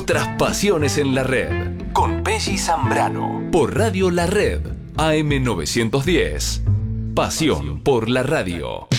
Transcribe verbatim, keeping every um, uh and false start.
Otras pasiones en la red. Con Pelli Zambrano. Por Radio La Red. A M novecientos diez. Pasión por la radio.